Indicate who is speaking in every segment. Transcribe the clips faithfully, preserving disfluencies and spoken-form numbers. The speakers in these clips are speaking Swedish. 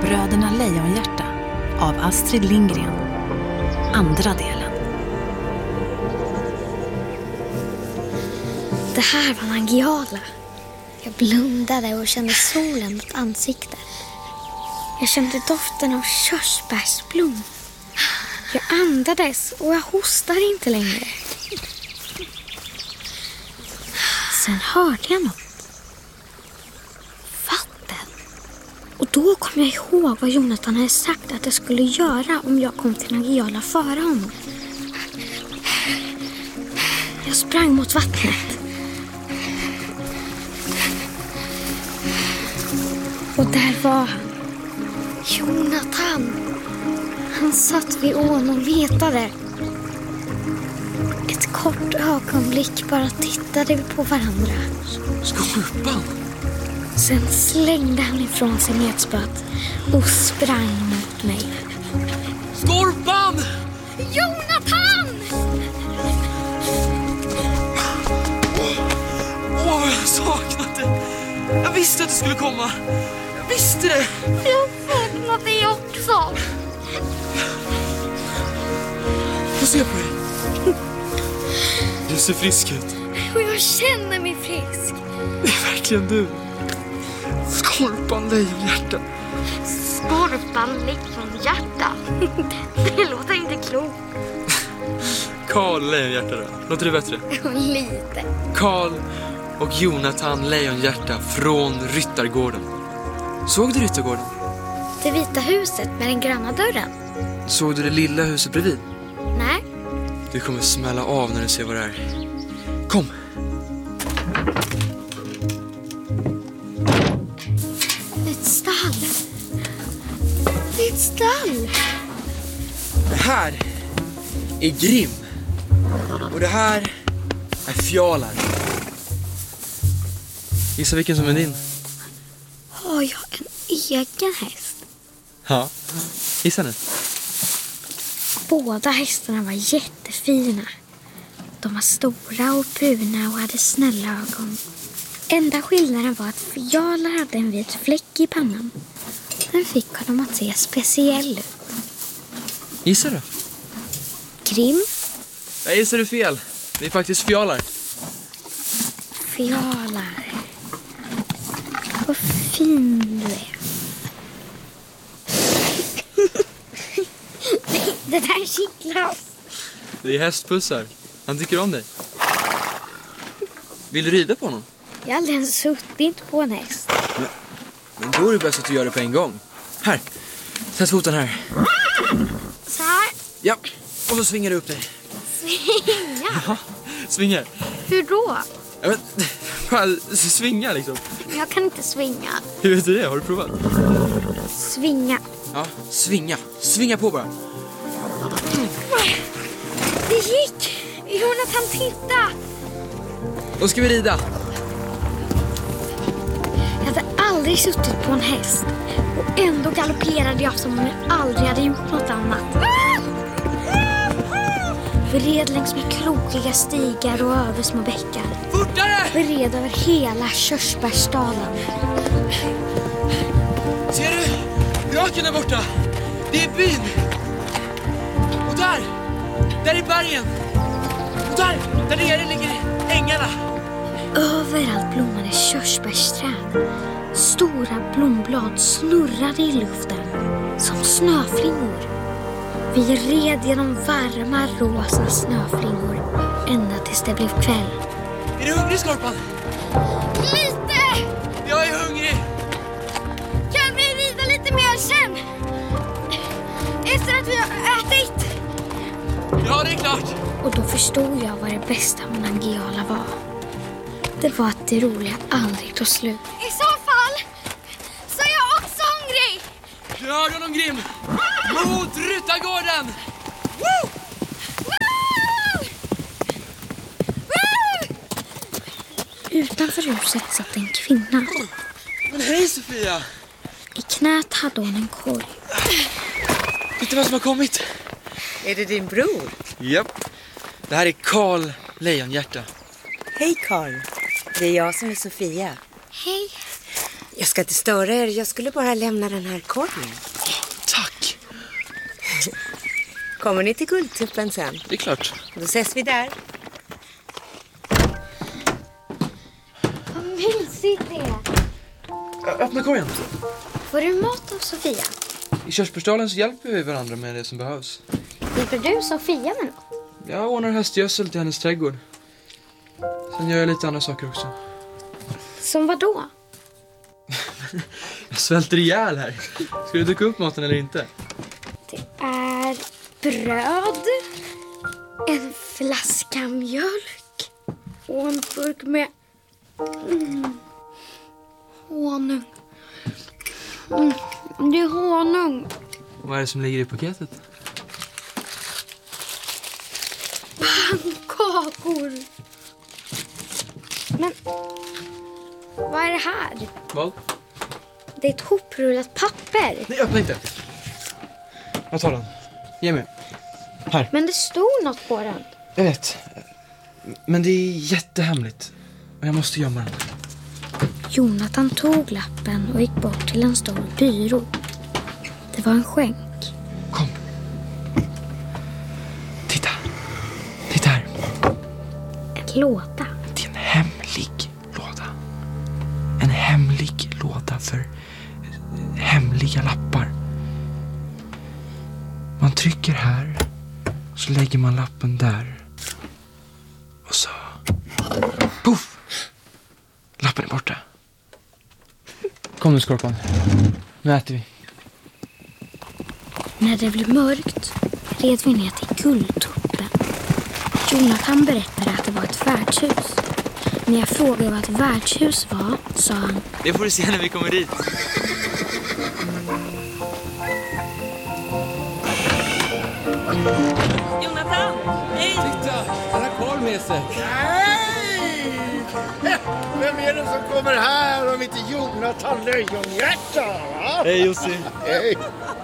Speaker 1: Bröderna Lejonhjärta av Astrid Lindgren. Andra delen.
Speaker 2: Det här var Nangijala. Jag blundade och kände solen mot ansiktet. Jag kände doften av körsbärsblom. Jag andades och jag hostade inte längre. Sen hörde jag något. Vatten. Och då kom jag ihåg vad Jonathan hade sagt att jag skulle göra om jag kom till Nangijala före honom. Jag sprang mot vattnet. Och där var han. Jonathan. Han satt vid ån och letade. Ett kort ögonblick bara tittade vi på varandra.
Speaker 3: Skorpan!
Speaker 2: Sen slängde han ifrån sig metspöt och sprang mot mig.
Speaker 3: Skorpan!
Speaker 2: Jonathan!
Speaker 3: Åh, oh, jag saknade det. Jag visste att du skulle komma. Jag visste det.
Speaker 2: Jag saknade dig också.
Speaker 3: Få se på dig. Du ser frisk ut.
Speaker 2: Och jag känner mig frisk.
Speaker 3: Det är verkligen du. Skorpan Lejonhjärta.
Speaker 2: Skorpan Lejonhjärta. Det låter inte klokt.
Speaker 3: Karl Lejonhjärta då. Låter det bättre?
Speaker 2: Lite.
Speaker 3: Karl och Jonathan Lejonhjärta från Ryttargården. Såg du Ryttargården?
Speaker 2: Det vita huset med den gröna dörren.
Speaker 3: Såg du det lilla huset bredvid?
Speaker 2: Nej.
Speaker 3: Du kommer smälla av när du ser vad det är. Kom!
Speaker 2: Ett stall. Ett stall.
Speaker 3: Det här är Grim. Och det här är Fjalar. Gissa vilken som är din?
Speaker 2: Har jag en egen häst?
Speaker 3: Ja, gissa nu.
Speaker 2: Båda hästarna var jättefina. De var stora och bruna och hade snälla ögon. Enda skillnaden var att Fjalar hade en vit fläck i pannan. Den fick honom att se speciell ut.
Speaker 3: Gissa då?
Speaker 2: Grim?
Speaker 3: Jag gissar du fel. Det är faktiskt Fjalar.
Speaker 2: Fjalar. Vad fin du är. Det där kittlar.
Speaker 3: Det är hästpussar. Han tycker om dig. Vill du rida på honom?
Speaker 2: Jag har aldrig ens suttit på en häst.
Speaker 3: Men, men då är det bäst att du gör det på en gång. Här, sätt foten här.
Speaker 2: Så här.
Speaker 3: Ja, och så svingar du upp dig.
Speaker 2: Svinga?
Speaker 3: Ja, svingar.
Speaker 2: Hur då?
Speaker 3: Ja, men, bara svinga liksom.
Speaker 2: Jag kan inte svinga.
Speaker 3: Hur vet du det? Har du provat?
Speaker 2: Svinga.
Speaker 3: Ja, svinga. Svinga på bara.
Speaker 2: Det gick! Jonathan, titta!
Speaker 3: Då ska vi rida.
Speaker 2: Jag hade aldrig suttit på en häst. Och ändå galopperade jag som om jag aldrig hade gjort något annat. Vi red längs med krokiga stigar och över små bäckar.
Speaker 3: Fortare!
Speaker 2: Vi red över hela körsbärsdalen.
Speaker 3: Ser du? Raken där borta. Det är byn. Och där. Där är bergen. Och där. Där nere ligger ängarna.
Speaker 2: Överallt blommade körsbärsträd. Stora blomblad snurrade i luften som snöflingor. Vi red genom varma rosa snöflingor ända tills det blev kväll.
Speaker 3: Är du hungrig, Skorpan?
Speaker 2: Lite!
Speaker 3: Jag är hungrig.
Speaker 2: Kan vi rida lite mer sen? Efter att vi har ätit?
Speaker 3: Ja, det är klart.
Speaker 2: Och då förstod jag vad det bästa med Nangijala var. Det var att det roliga aldrig tog slut. I så fall så är jag också hungrig.
Speaker 3: Du hörde honom, Grim. Mot Ryttargården.
Speaker 2: Woo! Woo! Woo! Utanför huset satt en kvinna.
Speaker 3: Men hej, Sofia.
Speaker 2: I knät hade hon en korg.
Speaker 3: Vet du vad som har kommit?
Speaker 4: Är det din bror?
Speaker 3: Japp. Det här är Karl Lejonhjärta.
Speaker 4: Hej Karl. Det är jag som är Sofia.
Speaker 2: Hej.
Speaker 4: Jag ska inte störa er. Jag skulle bara lämna den här korgen.
Speaker 3: Tack.
Speaker 4: Kommer ni till Guldtuppen sen?
Speaker 3: Det är klart.
Speaker 4: Då ses vi där.
Speaker 2: Vad mysigt det är.
Speaker 3: Öppna korgen.
Speaker 2: Får du mat av Sofia?
Speaker 3: I körsbärsdalen så hjälper vi varandra med det som behövs.
Speaker 2: Hjälper du Sofia med något?
Speaker 3: Jag ordnar höstgödsel till hennes trädgård. Sen gör jag lite andra saker också.
Speaker 2: Som vad då?
Speaker 3: Jag svälter ihjäl här. Ska du duka upp maten eller inte?
Speaker 2: Det är bröd, en flaska mjölk och en burk med mm, honung. Mm, det är honung.
Speaker 3: Vad är det som ligger i paketet?
Speaker 2: Pannkakor. Men vad är det här?
Speaker 3: Vad?
Speaker 2: Det är ett hoprullat papper.
Speaker 3: Nej, öppna inte. Jag tar den. Ge mig. Här.
Speaker 2: Men det stod något på den.
Speaker 3: Jag vet. Men det är jättehemligt. Och jag måste gömma den.
Speaker 2: Jonathan tog lappen och gick bort till en stor byrå. Det var en skänk.
Speaker 3: Kom. Titta. Titta här.
Speaker 2: En låda.
Speaker 3: Det är en hemlig låda. En hemlig låda för hemliga lappar. Man trycker här. Så lägger man lappen där. Och så... Puff! Lappen är borta. Kom nu, Skorpan. Nu äter vi.
Speaker 2: När det blev mörkt red vi ner till Guldtuppen. Jonathan berättade att det var ett värdshus. När jag frågade vad ett värdshus var, sa han:
Speaker 3: Det får du se när vi kommer dit.
Speaker 5: Jonathan, hej!
Speaker 6: Titta, han har Karl med sig.
Speaker 7: Nej! Vem är det som kommer här om inte Jonathan Lejonhjärta? Va?
Speaker 3: Hej, Jussi.
Speaker 7: Hej!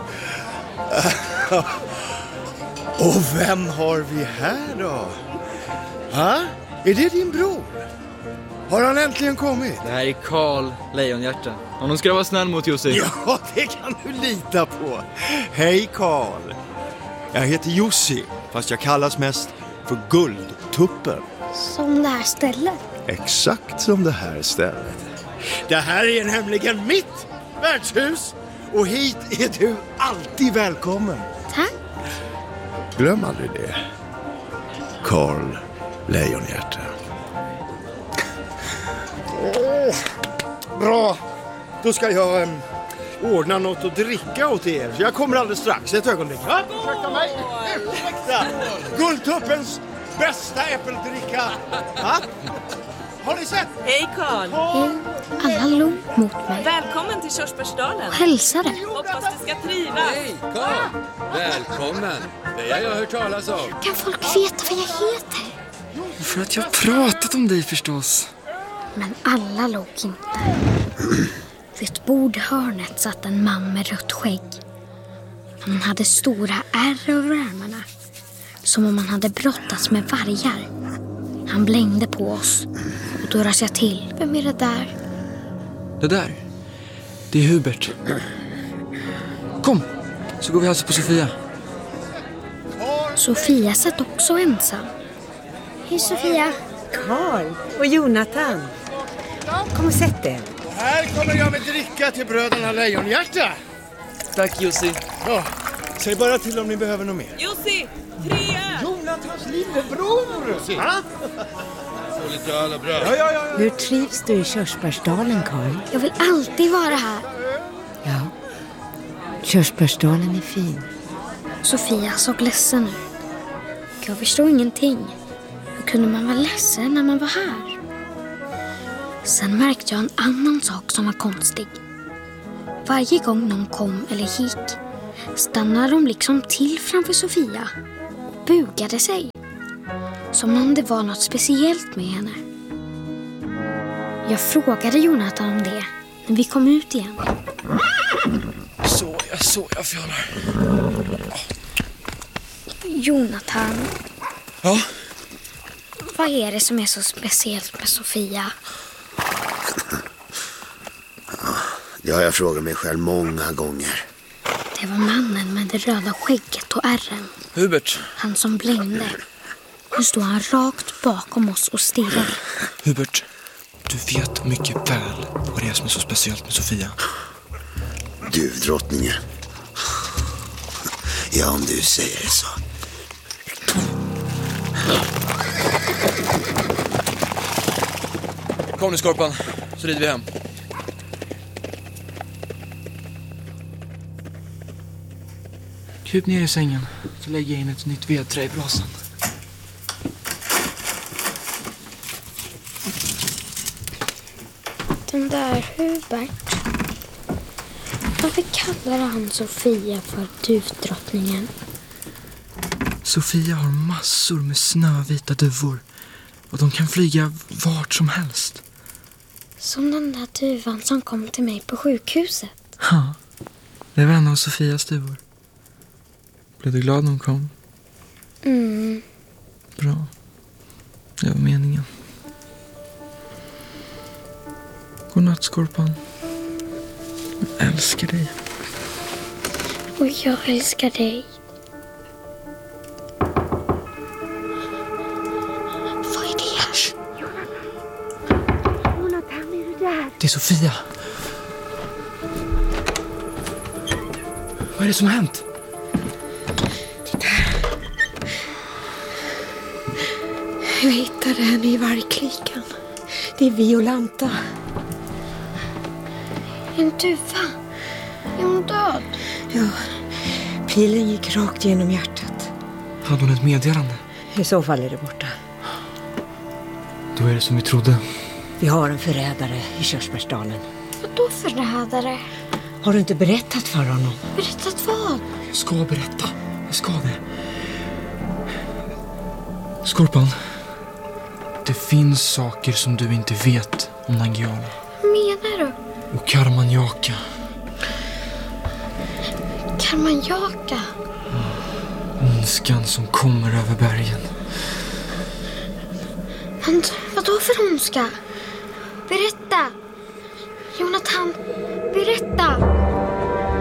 Speaker 7: Och vem har vi här då? Ha? Är det din bror? Har han äntligen kommit?
Speaker 6: Det här är Karl Lejonhjärta. Honom ska vara snäll mot Jussi.
Speaker 7: Ja, det kan du lita på. Hej Karl. Jag heter Jussi, fast jag kallas mest för Guldtuppen.
Speaker 2: som det här stället.
Speaker 7: Exakt som det här stället. Det här är nämligen mitt värdshus. Och hit är du alltid välkommen.
Speaker 2: Tack.
Speaker 7: Glöm aldrig det. Karl Lejonhjärta. Oh, bra. Då ska jag um, ordna något att dricka åt er. Jag kommer alldeles strax. Ett ögonblick. Ja, ursäkta mig. Ursäkta. Guldtuppens bästa äppeldricka. Ja? Har ni sett?
Speaker 5: Hej Karl!
Speaker 2: Hej. Alla log mot mig
Speaker 5: Välkommen till Körsbärsdalen.
Speaker 2: och hälsade.
Speaker 5: Hoppas du ska trivas.
Speaker 6: Hej, Karl! Välkommen! Det har jag hört talas om.
Speaker 2: Kan folk veta vad jag heter?
Speaker 3: För att jag har pratat om dig förstås.
Speaker 2: Men alla låg inte. Vid ett bord i hörnet satt en man med rött skägg. Han hade stora ärr över armarna. Som om han hade brottats med vargar. Han blängde på oss. Och då rasade jag till. Vem är det där?
Speaker 3: Det där, det är Hubert. Kom, så går vi hälsa på Sofia.
Speaker 2: Sofia satt också ensam. Hej Sofia.
Speaker 4: Karl och Jonathan. Kom och sätt dig.
Speaker 7: Här kommer jag med dricka till bröderna Lejonhjärta.
Speaker 3: Tack Jussi.
Speaker 7: Ja, säg bara till om ni behöver något mer.
Speaker 5: Jussi, tre öl!
Speaker 7: Jonathans lillebror! Ha?
Speaker 6: Får lite öl och bröd.
Speaker 7: Ja, ja, ja.
Speaker 4: Hur trivs du i Körsbärsdalen, Karl?
Speaker 2: Jag vill alltid vara här.
Speaker 4: Ja. Körsbärsdalen är fin.
Speaker 2: Sofia såg ledsen ut. Jag förstod ingenting. Hur kunde man vara ledsen när man var här? Sen märkte jag en annan sak som var konstig. Varje gång någon kom eller gick stannade de liksom till framför Sofia och bugade sig. Som om det var något speciellt med henne. Jag frågade Jonathan om det när vi kom ut igen.
Speaker 3: Så, jag så, jag fjallar.
Speaker 2: Jonathan,
Speaker 3: Ja,
Speaker 2: vad är det som är så speciellt med Sofia?
Speaker 8: Det har jag frågat mig själv många gånger.
Speaker 2: Det var mannen med det röda skägget och ärren.
Speaker 3: Hubert.
Speaker 2: Han som blängde. Nu står han rakt bakom oss och stirrar.
Speaker 3: Hubert, du vet mycket väl vad det är som är så speciellt med Sofia.
Speaker 8: Du, drottningen. Ja, om du säger det så.
Speaker 3: Kom nu, Skorpan, så rider vi hem. Kryp ner i sängen, så lägger jag in ett nytt vedträ i brasan.
Speaker 2: Den där Hubert. Varför kallar han Sofia för duvdrottningen?
Speaker 3: Sofia har massor med snövita duvor. Och de kan flyga vart som helst.
Speaker 2: Som den där duvan som kom till mig på sjukhuset.
Speaker 3: Ja, det var en av Sofias duvor. Blev du glad när hon kom?
Speaker 2: Mm.
Speaker 3: Bra. Det var meningen. Godnatt, Skorpan. Jag älskar dig.
Speaker 2: Och jag älskar dig. Vad är det?
Speaker 4: Jonathan, är du där?
Speaker 3: Det är Sofia. Vad är det som har hänt?
Speaker 4: Jag hittade henne i vargklikan. Det är Violanta.
Speaker 2: En duva. Är hon död?
Speaker 4: Ja, pilen gick rakt genom hjärtat.
Speaker 3: Hade hon ett meddelande?
Speaker 4: I så fall är det borta.
Speaker 3: Då är det som vi trodde.
Speaker 4: Vi har en förrädare i Körsbärsdalen.
Speaker 2: Vadå förrädare?
Speaker 4: Har du inte berättat för honom?
Speaker 2: Berättat vad?
Speaker 3: Jag ska berätta. Jag ska det. Skorpan. Det finns saker som du inte vet om Nangijala.
Speaker 2: Vad menar du?
Speaker 3: Och Karmanjaka.
Speaker 2: Karmanjaka?
Speaker 3: Ondskan som kommer över bergen.
Speaker 2: Men vadå för ondska? Berätta! Jonathan, berätta!